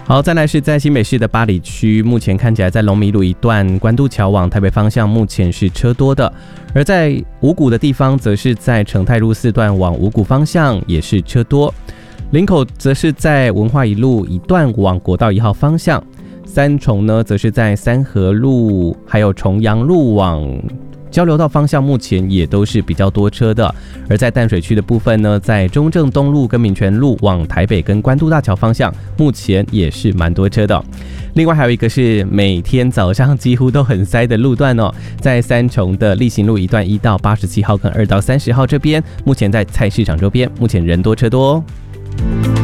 好，再来是在新北市的八里区，目前看起来在龙迷路一段关渡桥往台北方向目前是车多的，而在五股的地方则是在成泰路4段往五股方向也是车多，林口则是在文化一路一段往国道1号方向，三重呢则是在三和路还有重阳路往交流道方向目前也都是比较多车的，而在淡水区的部分呢，在中正东路跟民权路往台北跟关渡大桥方向目前也是蛮多车的。另外还有一个是每天早上几乎都很塞的路段哦，在三重的力行路一段1到87号跟2到30号这边，目前在菜市场周边目前人多车多哦。